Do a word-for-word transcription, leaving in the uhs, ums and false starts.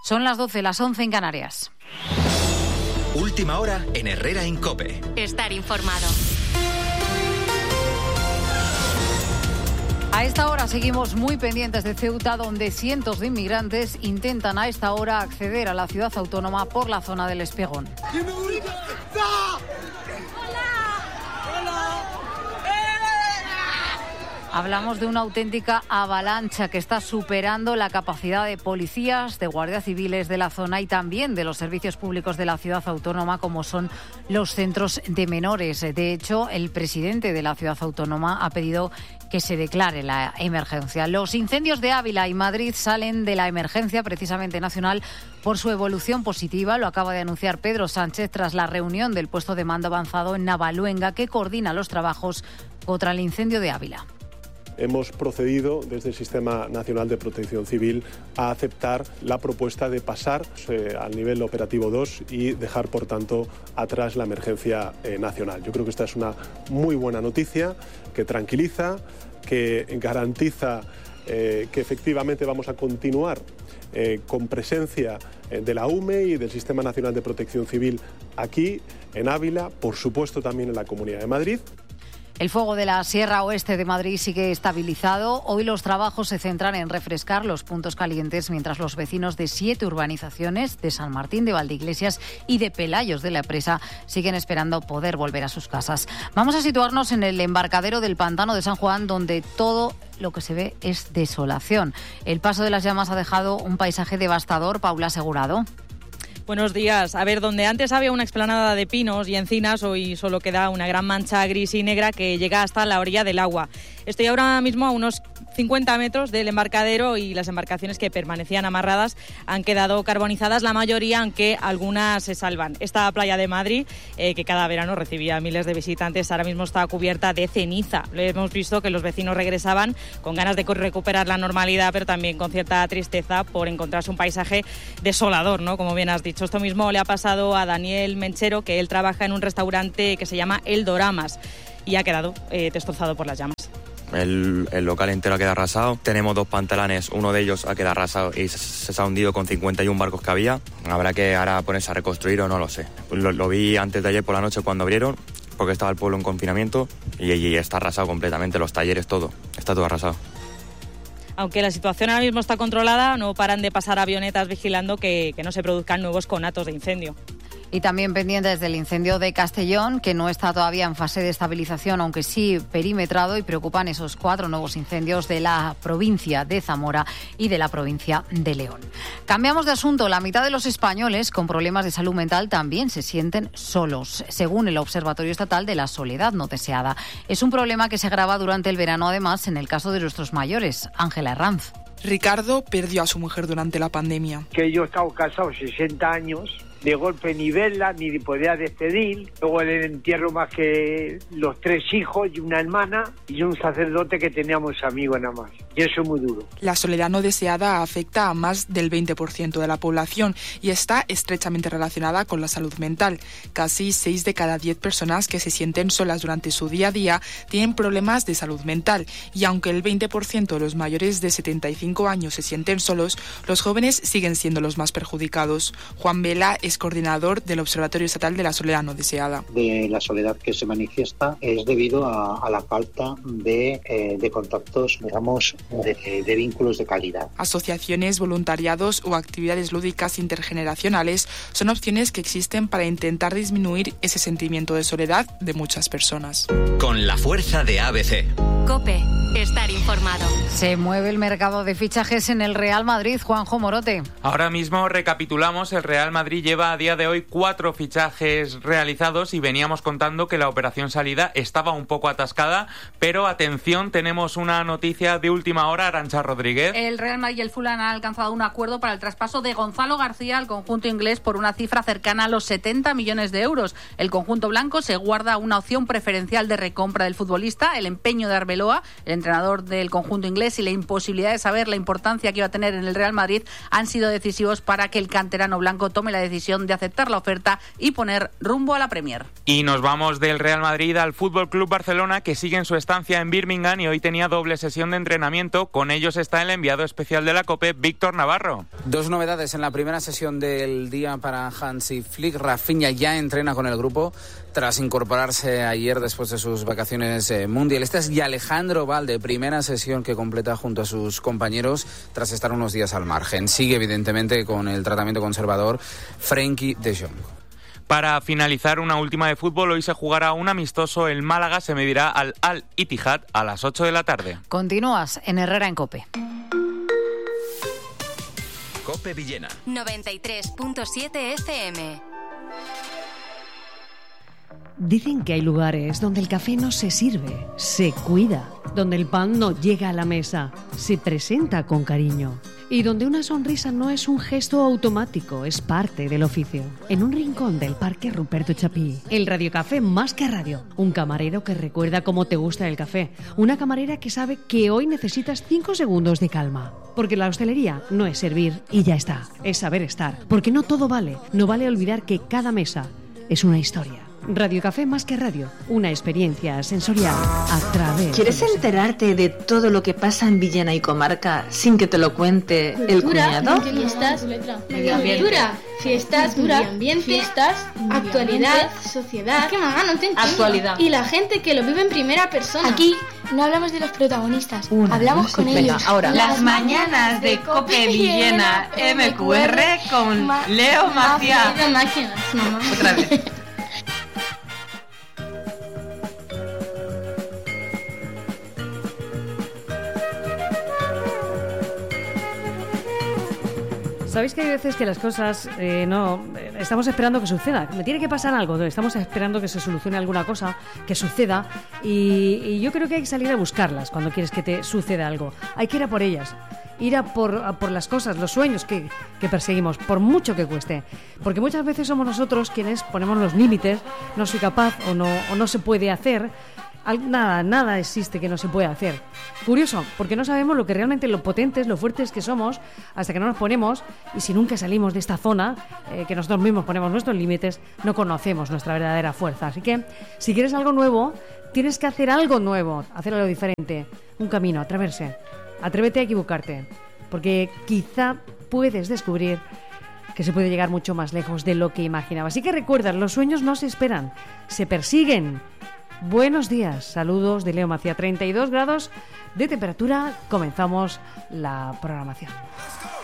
Son las doce, las once en Canarias. Última hora en Herrera en COPE. Estar informado. A esta hora seguimos muy pendientes de Ceuta, donde cientos de inmigrantes intentan a esta hora acceder a la ciudad autónoma por la zona del Espigón. Hablamos de una auténtica avalancha que está superando la capacidad de policías, de guardias civiles de la zona y también de los servicios públicos de la ciudad autónoma, como son los centros de menores. De hecho, el presidente de la ciudad autónoma ha pedido que se declare la emergencia. Los incendios de Ávila y Madrid salen de la emergencia precisamente nacional por su evolución positiva. Lo acaba de anunciar Pedro Sánchez tras la reunión del puesto de mando avanzado en Navaluenga, que coordina los trabajos contra el incendio de Ávila. Hemos procedido desde el Sistema Nacional de Protección Civil a aceptar la propuesta de pasar eh, al nivel operativo dos y dejar, por tanto, atrás la emergencia eh, nacional. Yo creo que esta es una muy buena noticia que tranquiliza, que garantiza eh, que efectivamente vamos a continuar eh, con presencia eh, de la U M E y del Sistema Nacional de Protección Civil aquí, en Ávila, por supuesto también en la Comunidad de Madrid. El fuego de la Sierra Oeste de Madrid sigue estabilizado. Hoy los trabajos se centran en refrescar los puntos calientes, mientras los vecinos de siete urbanizaciones, de San Martín de Valdeiglesias y de Pelayos de la Presa, siguen esperando poder volver a sus casas. Vamos a situarnos en el embarcadero del Pantano de San Juan, donde todo lo que se ve es desolación. El paso de las llamas ha dejado un paisaje devastador. Paula Asegurado. Buenos días. A ver, donde antes había una explanada de pinos y encinas, hoy solo queda una gran mancha gris y negra que llega hasta la orilla del agua. Estoy ahora mismo a unos cincuenta metros del embarcadero y las embarcaciones que permanecían amarradas han quedado carbonizadas, la mayoría, aunque algunas se salvan. Esta playa de Madrid, eh, que cada verano recibía miles de visitantes, ahora mismo está cubierta de ceniza. Lo hemos visto que los vecinos regresaban con ganas de recuperar la normalidad, pero también con cierta tristeza por encontrarse un paisaje desolador, ¿no? Como bien has dicho. Esto mismo le ha pasado a Daniel Menchero, que él trabaja en un restaurante que se llama El Doramas y ha quedado eh, destrozado por las llamas. El, el local entero ha quedado arrasado. Tenemos dos pantalanes, uno de ellos ha quedado arrasado y se, se ha hundido con cincuenta y uno barcos que había. Habrá que ahora ponerse a reconstruir o no lo sé. Lo, lo vi antes de ayer por la noche cuando abrieron, porque estaba el pueblo en confinamiento y, y está arrasado completamente, los talleres, todo. Está todo arrasado. Aunque la situación ahora mismo está controlada, no paran de pasar avionetas vigilando que, que no se produzcan nuevos conatos de incendio. Y también pendientes del incendio de Castellón, que no está todavía en fase de estabilización, aunque sí perimetrado, y preocupan esos cuatro nuevos incendios de la provincia de Zamora y de la provincia de León. Cambiamos de asunto. La mitad de los españoles con problemas de salud mental también se sienten solos, según el Observatorio Estatal de la Soledad No Deseada. Es un problema que se agrava durante el verano, además, en el caso de nuestros mayores. Ángela Herranz. Ricardo perdió a su mujer durante la pandemia. Que yo he estado casado sesenta años, de golpe ni verla, ni podía despedir. Luego el entierro más que los tres hijos y una hermana y un sacerdote que teníamos amigos nada más. Y eso es muy duro. La soledad no deseada afecta a más del veinte por ciento de la población y está estrechamente relacionada con la salud mental. Casi seis de cada diez personas que se sienten solas durante su día a día tienen problemas de salud mental. Y aunque el veinte por ciento de los mayores de setenta y cinco años se sienten solos, los jóvenes siguen siendo los más perjudicados. Juan Vela es coordinador del Observatorio Estatal de la Soledad No Deseada. De la soledad que se manifiesta es debido a, a la falta de, eh, de contactos, digamos, de, de vínculos de calidad. Asociaciones, voluntariados o actividades lúdicas intergeneracionales son opciones que existen para intentar disminuir ese sentimiento de soledad de muchas personas. Con la fuerza de A B C. COPE. Estar informado. Se mueve el mercado de fichajes en el Real Madrid. Juanjo Morote. Ahora mismo recapitulamos. El Real Madrid lleva a día de hoy cuatro fichajes realizados y veníamos contando que la operación salida estaba un poco atascada, pero atención, tenemos una noticia de última hora. Arantxa Rodríguez. El Real Madrid y el Fulham han alcanzado un acuerdo para el traspaso de Gonzalo García al conjunto inglés por una cifra cercana a los setenta millones de euros. El conjunto blanco se guarda una opción preferencial de recompra del futbolista. El empeño de Arbeloa Arbeloa, el entrenador del conjunto inglés, y la imposibilidad de saber la importancia que iba a tener en el Real Madrid han sido decisivos para que el canterano blanco tome la decisión de aceptar la oferta y poner rumbo a la Premier. Y nos vamos del Real Madrid al Fútbol Club Barcelona, que sigue en su estancia en Birmingham y hoy tenía doble sesión de entrenamiento. Con ellos está el enviado especial de la COPE, Víctor Navarro. Dos novedades en la primera sesión del día para Hansi Flick. Rafinha ya entrena con el grupo tras incorporarse ayer después de sus vacaciones eh, mundialistas, y Alejandro Valde, primera sesión que completa junto a sus compañeros tras estar unos días al margen. Sigue evidentemente con el tratamiento conservador Frenkie de Jong. Para finalizar, una última de fútbol. Hoy se jugará un amistoso. El Málaga se medirá al Al-Ittihad a las ocho de la tarde. Continúas en Herrera en COPE. COPE Villena noventa y tres punto siete F M. Dicen que hay lugares donde el café no se sirve, se cuida, donde el pan no llega a la mesa, se presenta con cariño, y donde una sonrisa no es un gesto automático, es parte del oficio. En un rincón del Parque Ruperto Chapí, el Radiocafé Más que Radio, un camarero que recuerda cómo te gusta el café, una camarera que sabe que hoy necesitas cinco segundos de calma. Porque la hostelería no es servir y ya está, es saber estar, porque no todo vale, no vale olvidar que cada mesa es una historia. Radiocafé Más que Radio, una experiencia sensorial a través... ¿Quieres enterarte de todo lo que pasa en Villena y comarca sin que te lo cuente el cuñado? Fiestas, cultura, fiestas, medio ambiente, fiestas, actualidad, sociedad, es que mamá, no te entiendo. Actualidad. Y la gente que lo vive en primera persona. Aquí no hablamos de los protagonistas, Una, hablamos con venga, ellos. Ahora. Las mañanas de COPE Villena M Q R con Ma- Leo Maciá. Otra vez. ¿Sabéis que hay veces que las cosas eh, no... Eh, estamos esperando que suceda? Me tiene que pasar algo, estamos esperando que se solucione alguna cosa, que suceda, y, y yo creo que hay que salir a buscarlas cuando quieres que te suceda algo. Hay que ir a por ellas, ir a por, a por las cosas, los sueños que, que perseguimos, por mucho que cueste. Porque muchas veces somos nosotros quienes ponemos los límites, no soy capaz o no, o no se puede hacer. Nada, nada existe que no se pueda hacer. Curioso, porque no sabemos lo que realmente, lo potentes, lo fuertes que somos hasta que no nos ponemos, y si nunca salimos de esta zona, eh, que nosotros mismos ponemos nuestros límites, no conocemos nuestra verdadera fuerza. Así que, si quieres algo nuevo, tienes que hacer algo nuevo, hacer algo diferente, un camino, atreverse. Atrévete a equivocarte, porque quizá puedes descubrir que se puede llegar mucho más lejos de lo que imaginabas. Así que recuerda, los sueños no se esperan, se persiguen. Buenos días, saludos de Leo Maciá, treinta y dos grados de temperatura, comenzamos la programación.